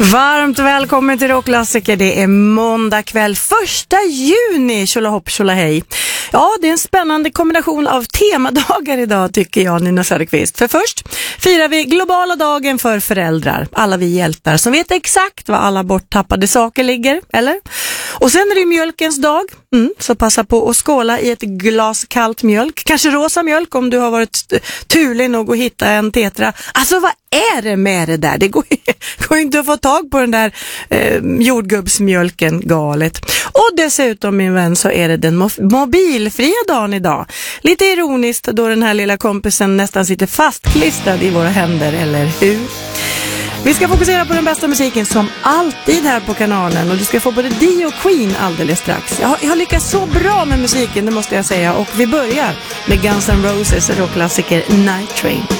Varmt välkommen till Rockklassiker. Det är måndag kväll, 1 juni. Tjolahopp, tjolahej. Ja, det är en spännande kombination av temadagar idag tycker jag, Nina Söderqvist. För först firar vi globala dagen för föräldrar. Alla vi hjältar som vet exakt var alla borttappade saker ligger, eller? Och sen är det mjölkens dag. Så passa på att skåla i ett glas kallt mjölk. Kanske rosa mjölk om du har varit turlig nog att hitta en tetra. Alltså vad är det med det där? Det går inte att få tag på den där jordgubbsmjölken, galet. Och dessutom min vän så är det den mobilfria dagen idag. Lite ironiskt då den här lilla kompisen nästan sitter fastklistrad i våra händer, eller hur? Vi ska fokusera på den bästa musiken som alltid här på kanalen och du ska få både Dio och Queen alldeles strax. Jag har lyckats så bra med musiken, det måste jag säga, och vi börjar med Guns N' Roses rockklassiker Night Train.